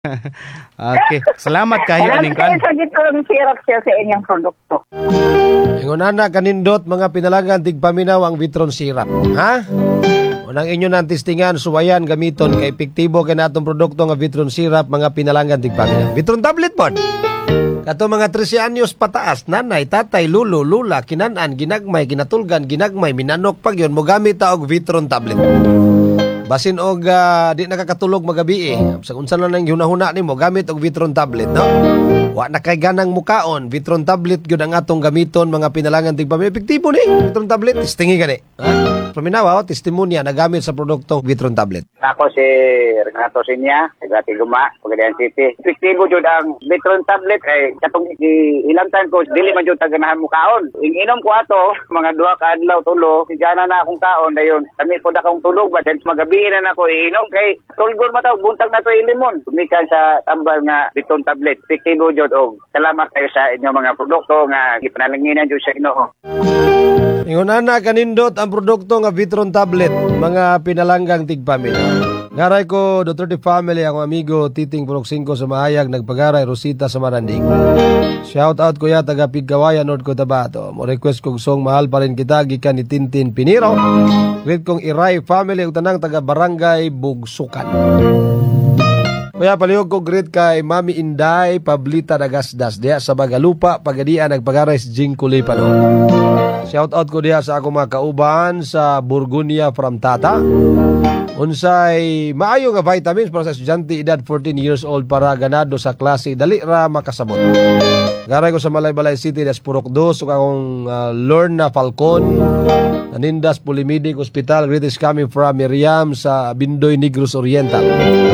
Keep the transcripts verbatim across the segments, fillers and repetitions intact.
Okay. Salamat kayo Alam aning kayo kan. sa gitong sirap siya sa inyong produkto. Ingon na kanindot mga pinalagan tigpaminaw ang Vitron syrup. Ha? Unang inyo nang testingan, suwayan, gamiton, kay epektibo kay natong produkto nga Vitron syrup, mga pinalangan tigpaminaw. Vitron tablet pod. Kato mga trese anyos pataas, nanay, tatay, lulo, lula, kinanan, ginagmay, ginatulgan, ginagmay, minanok pag yun, mo gamit ta og Vitron tablet. Basin og uh, di nakakatulog magabi eh. Sa unsa na nang hunahuna nimo gamit og Vitron tablet, no? Wa na kay ganang mukaon, Vitron tablet gyud ang atong gamiton, mga pinalangan tigpami. Epektibo ni Vitron tablet, testingi gani. Ha? Paminawa o testimonya na gamit sa produkto Vitron tablet. Ako si Renato Sinya, taga Tiguma, Pagadian City. Epektibo jud ang Vitron tablet kay katong ilantan ko dili man jud taganahan mukaon. Inom ko ato mga duha ka adlaw tulo, sigana na akong kaon dayon. Kami pod akong tulog ba magabi na nako iinom kay tulgor mataw buntag na to ilimon. Tumikan sa tambal nga Vitron tablet. Epektibo jud og salamat kayo sa inyong mga produkto nga gipanalanginan jud sa Ginoo. Ingon ana kanindot ang produkto nga Vitron tablet, mga pinalanggang tigpaminaw. Ngaray ko Duterte family, akong amigo Titing Purok Singko sa Mahayag, nagpagaray Rosita sa Marandig. Shout out kuya taga Pigkawayan, North Cotabato. Mo request kong song Mahal Pa Rin Kita gikan ni Tintin Piniro. Greet kong Iray family ug tanang taga Barangay Bugsukan. Kuya palihog ko greet kay Mami Inday Pablita Dagasdas diya sa Bagalupa, Pagadian, nagpagaray si Jing Kulipano. Shout out ko diya sa akong mga kauban sa Burgunia from Tata. Unsay maayo nga vitamins para sa estudyante edad fourteen years old para ganado sa klase, dali ra makasabot. Garay ko sa Malaybalay City, das Purok dos, ug akong uh, Lorna Falcon, nanindas Pulimedic Hospital. Greetings coming from Miriam sa Bindoy, Negros Oriental.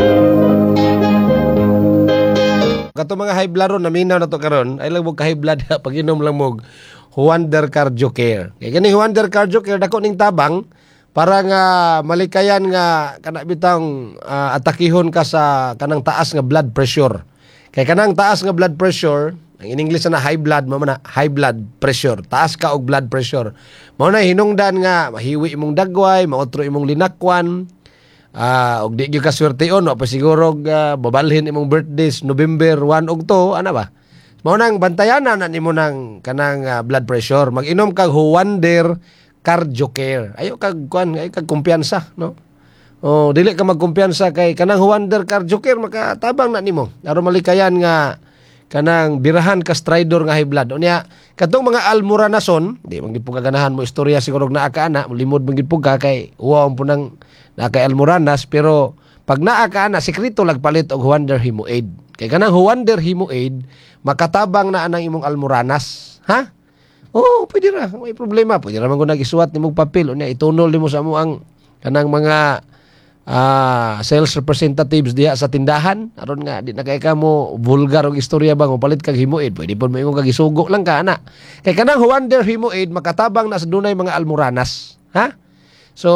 Kato mga high blood ron, naminaw na to karon, ay lang mo ka high blood pag inom lang mo Wonder Cardio Care. Kaya gani Wonder Cardio Care dako ning tabang para nga malikayan nga kana bitang uh, atakihon ka sa kanang taas nga blood pressure. Kay kanang taas nga blood pressure, ang in English na high blood, mo na high blood pressure. Taas ka og blood pressure. Mao na hinungdan nga mahiwi imong dagway, maotro imong linakwan. Ah, uh, og di gyud ka swerteon, wa pa siguro uh, babalhin imong birthdays November one og two, ana ba? Mao nang bantayanan na nimo nang kanang uh, blood pressure. Mag-inom kag Wonder Cardio Care. Ayo kag kuan, ay kag kumpiyansa, no? Oh, dili ka magkumpiyansa kay kanang Wonder Cardio Care, makatabang na nimo. Aron malikayan nga kanang birahan ka stridor nga high blood. Unya katong mga almoranason, di man gid po kaganahan mo istorya siguro naa ka ana, limod man gid po ka kay uwa po nang naa kay almoranas, pero pag naa ka ana sekreto lagpalit og Wonder Hemo Aid. Kay kanang Wonder Hemo Aid makatabang na anang imong almoranas, ha? Oh, pwede ra, may problema. Pwede ra man kung nag-isuwat nimong papel, unya itunol nimo sa mo ang kanang mga ah, sales representatives diha sa tindahan, aron nga di na kay ka mo vulgar og istorya ba mo palit kag Hemo Aid, pwede pon mo imong kagisugo lang ka ana. Kay kanang Wonder Hemo Aid makatabang na sa dunay mga almoranas, ha? So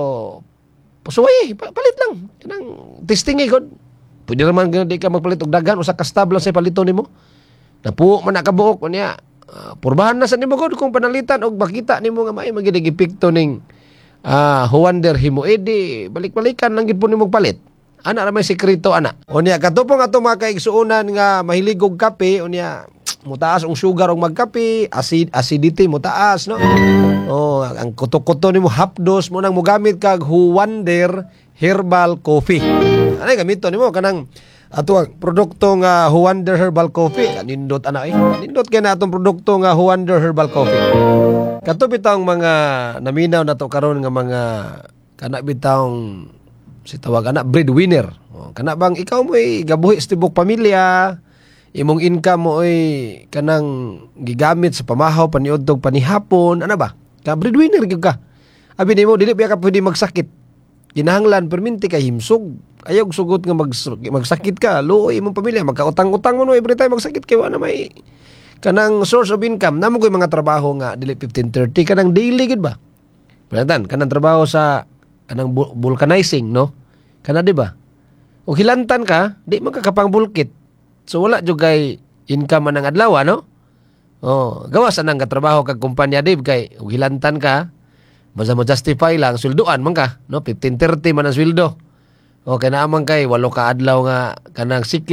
pasuway, palit lang. Kanang testing eh, god. Pwede naman gano'n di ka magpalit og dagan, usa ka stab lang sa palito nimo. Napuo man nakabuok, unya, uh, purbahan na sa nimo god kung panalitan og makita nimo nga may magidig epekto ning uh, Wonder Hemo Aid, di balik-balikan lang gid po nimo palit. Ana ra may sekreto ana. Unya katupong ato mga kaigsuonan nga mahilig og kape, unya mutaas ang sugar og magkape, acid acidity mutaas, no? Oh, ang kuto-kuto nimo hapdos mo nang mogamit kag Wonder Herbal Coffee. Anay gamito nimo kanang ato ang produkto nga Wonder Herbal Coffee. Nindot ana eh. Nindot kay na atong produkto nga Wonder Herbal Coffee. Kato bitang mga naminaw na to karon nga mga kana bitang si tawag ana breadwinner. Oh, kana bang ikaw mo eh, gabuhi sa tibok pamilya, imong income mo ay kanang gigamit sa pamahaw paniudtog panihapon, ana ba? Ka breadwinner gyud ka. Abi nimo dili pa ka pwede magsakit. Kinahanglan perminti ka himsog. Ayaw sugot nga mag, magsakit ka. Luoy imong pamilya, magkautang-utang mo no every time magsakit kay wala may kanang source of income. Namo koy mga trabaho nga dili fifteen thirty kanang daily gid ba? Panatan kanang trabaho sa kanang vulcanizing, no? Kana di ba? O hilantan ka, di man ka kapang bulkit. So wala jud kay income man ang adlaw, no? Oh, gawas anang katrabaho kag kumpanya dib kay hilantan ka. Basta mo justify lang sweldoan man ka, no? fifteen thirty man ang sweldo. Okay, naamang kay walo ka adlaw nga kanang sick